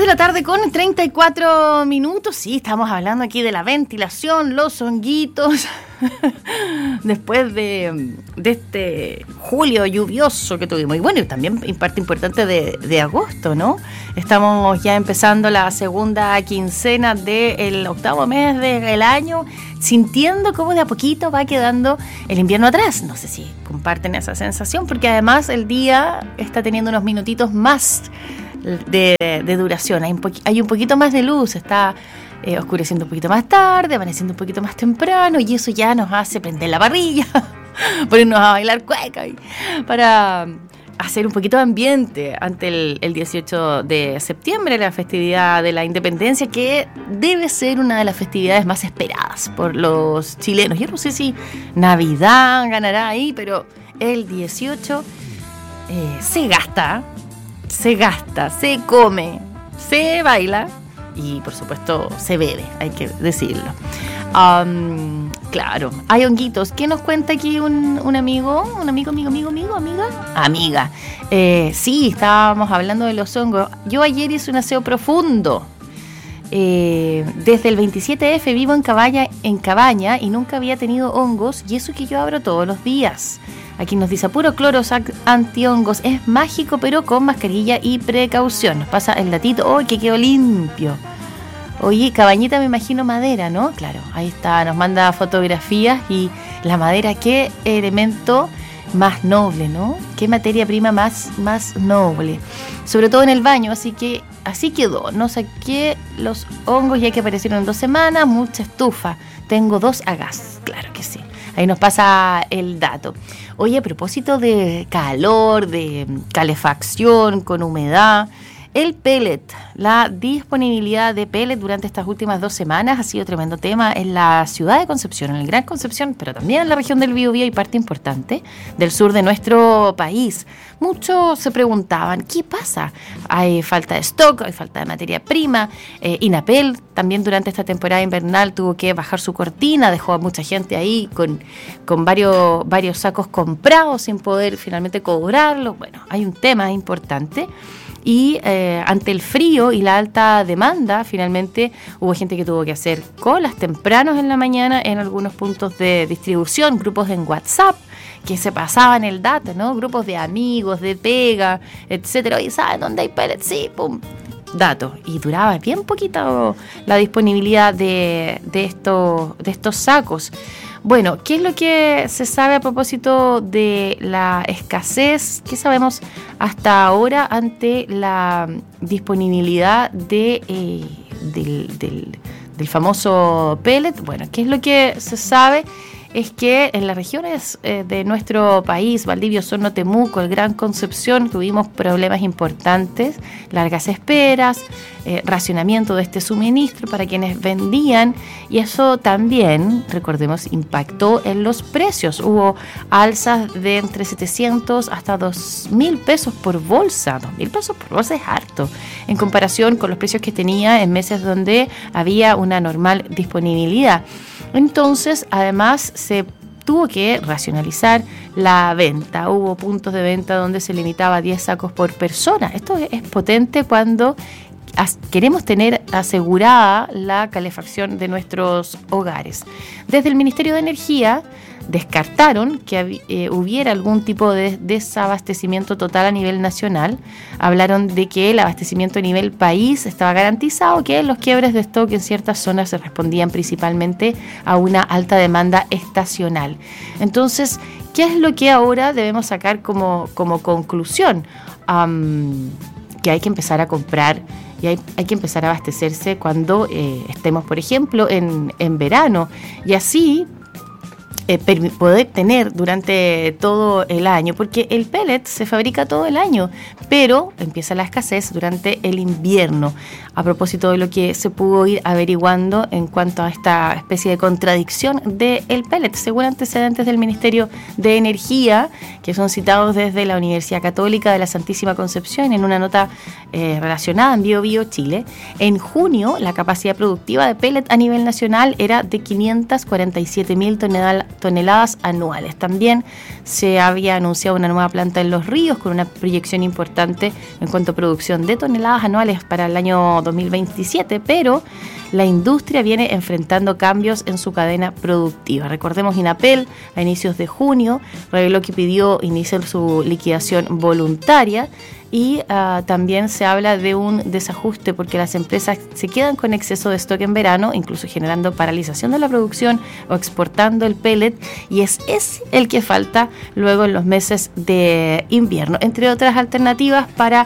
de la tarde con 34 minutos. Sí, estamos hablando aquí de la ventilación, los honguitos. Después de este julio lluvioso que tuvimos. Y bueno, y también parte importante de agosto, ¿no? Estamos ya empezando la segunda quincena del octavo mes del año, sintiendo cómo de a poquito va quedando el invierno atrás. No sé si comparten esa sensación, porque además el día está teniendo unos minutitos más de duración. Hay un poquito más de luz, está oscureciendo un poquito más tarde, amaneciendo un poquito más temprano, y eso ya nos hace prender la parrilla, ponernos a bailar cueca para hacer un poquito de ambiente ante el 18 de septiembre, la festividad de la independencia, que debe ser una de las festividades más esperadas por los chilenos. Yo no sé si Navidad ganará ahí, pero el 18 se gasta, se come, se baila y por supuesto se bebe, hay que decirlo. Claro, hay honguitos. ¿Qué nos cuenta aquí un amigo? Amiga. Sí, estábamos hablando de los hongos. Yo ayer hice un aseo profundo. Desde el 27F vivo en Cabaña y nunca había tenido hongos, y eso que yo abro todos los días. Aquí nos dice puro cloro antihongos, es mágico, pero con mascarilla y precaución. Nos pasa el datito, ¡oh, que quedó limpio! Oye, cabañita, me imagino madera, ¿no? Claro, ahí está, nos manda fotografías, y la madera, qué elemento más noble, ¿no? Qué materia prima más noble, sobre todo en el baño. Así que así quedó, no saqué los hongos ya que aparecieron en 2 semanas, mucha estufa, tengo 2 a gas, claro que sí. Ahí nos pasa el dato. Oye, a propósito de calor, de calefacción con humedad, el pellet, la disponibilidad de pellet durante estas últimas 2 semanas ha sido tremendo tema en la ciudad de Concepción, en el Gran Concepción, pero también en la región del Biobío y parte importante del sur de nuestro país. Muchos se preguntaban, ¿qué pasa? Hay falta de stock, hay falta de materia prima. Inapel también durante esta temporada invernal tuvo que bajar su cortina, dejó a mucha gente ahí con varios sacos comprados sin poder finalmente cobrarlos. Bueno, hay un tema importante. Y ante el frío y la alta demanda, finalmente hubo gente que tuvo que hacer colas tempranos en la mañana en algunos puntos de distribución, grupos en WhatsApp que se pasaban el dato, ¿no? Grupos de amigos, de pega, etcétera. Oye, ¿saben dónde hay pellets? Sí, pum, datos. Y duraba bien poquito la disponibilidad de estos sacos. Bueno, ¿qué es lo que se sabe a propósito de la escasez? ¿Qué sabemos hasta ahora ante la disponibilidad del famoso pellet? Bueno, ¿qué es lo que se sabe? Es que en las regiones de nuestro país, Valdivia, Osorno, Temuco, el Gran Concepción, tuvimos problemas importantes, largas esperas, racionamiento de este suministro para quienes vendían, y eso también, recordemos, impactó en los precios. Hubo alzas de entre 700 hasta 2.000 pesos por bolsa. 2.000 pesos por bolsa es harto, en comparación con los precios que tenía en meses donde había una normal disponibilidad. Entonces, además, se tuvo que racionalizar la venta. Hubo puntos de venta donde se limitaba a 10 sacos por persona. Esto es potente cuando queremos tener asegurada la calefacción de nuestros hogares. Desde el Ministerio de Energía descartaron que hubiera algún tipo de desabastecimiento total a nivel nacional. Hablaron de que el abastecimiento a nivel país estaba garantizado, que los quiebres de stock en ciertas zonas se respondían principalmente a una alta demanda estacional. Entonces, ¿qué es lo que ahora debemos sacar como conclusión? Que hay que empezar a comprar y hay que empezar a abastecerse cuando estemos, por ejemplo, en verano, y así poder tener durante todo el año, porque el pellet se fabrica todo el año, pero empieza la escasez durante el invierno. A propósito de lo que se pudo ir averiguando en cuanto a esta especie de contradicción del pellet, según antecedentes del Ministerio de Energía, que son citados desde la Universidad Católica de la Santísima Concepción en una nota relacionada en Biobío, Chile. En junio, la capacidad productiva de pellet a nivel nacional era de 547.000 toneladas anuales. También se había anunciado una nueva planta en Los Ríos con una proyección importante en cuanto a producción de toneladas anuales para el año 2027, pero la industria viene enfrentando cambios en su cadena productiva. Recordemos, Inapel a inicios de junio reveló que pidió iniciar su liquidación voluntaria y también se habla de un desajuste porque las empresas se quedan con exceso de stock en verano, incluso generando paralización de la producción o exportando el pellet, y es el que falta luego en los meses de invierno, entre otras alternativas para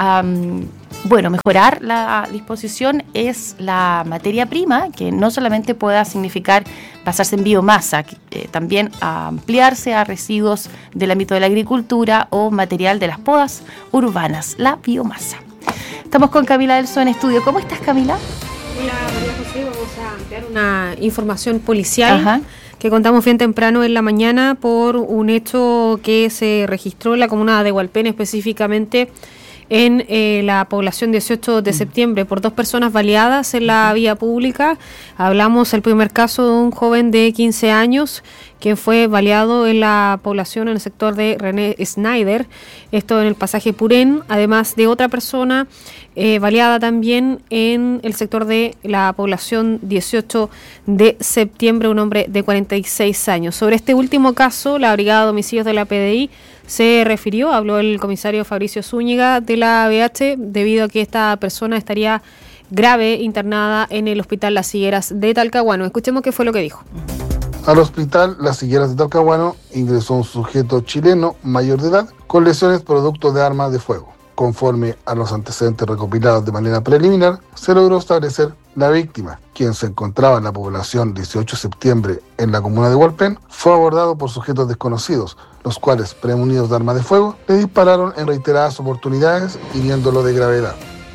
mejorar la disposición es la materia prima, que no solamente pueda significar basarse en biomasa, también ampliarse a residuos del ámbito de la agricultura o material de las podas urbanas, la biomasa. Estamos con Camila Elso en estudio. ¿Cómo estás, Camila? Hola, María José. Vamos a ampliar una información policial que contamos bien temprano en la mañana por un hecho que se registró en la comuna de Hualpén, específicamente en la población 18 de septiembre, por 2 personas baleadas en la vía pública. Hablamos el primer caso de un joven de 15 años que fue baleado en la población en el sector de René Schneider, esto en el pasaje Purén, además de otra persona baleada también en el sector de la población 18 de septiembre, un hombre de 46 años. Sobre este último caso, la Brigada de Homicidios de la PDI se refirió, habló el comisario Fabricio Zúñiga de la ABH, debido a que esta persona estaría grave internada en el Hospital Las Higueras de Talcahuano. Escuchemos qué fue lo que dijo. Al Hospital Las Higueras de Talcahuano ingresó un sujeto chileno mayor de edad con lesiones producto de armas de fuego. Conforme a los antecedentes recopilados de manera preliminar, se logró establecer la víctima, quien se encontraba en la población 18 de septiembre en la comuna de Hualpén, fue abordado por sujetos desconocidos, los cuales, premunidos de armas de fuego, le dispararon en reiteradas oportunidades, hiriéndolo de gravedad.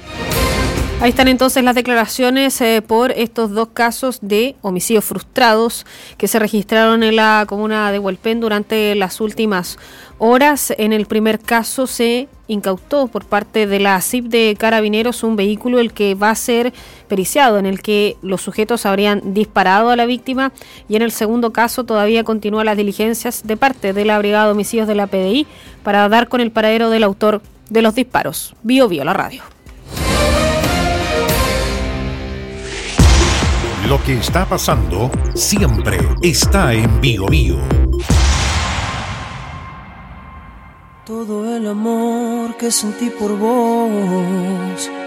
Ahí están entonces las declaraciones por estos 2 casos de homicidios frustrados que se registraron en la comuna de Hualpén durante las últimas horas. En el primer caso se incautó por parte de la CIP de Carabineros un vehículo el que va a ser periciado, en el que los sujetos habrían disparado a la víctima, y en el segundo caso todavía continúan las diligencias de parte de la Brigada de Homicidios de la PDI para dar con el paradero del autor de los disparos. Bio Bio, la radio. Lo que está pasando siempre está en Bio Bio. Todo el amor que sentí por vos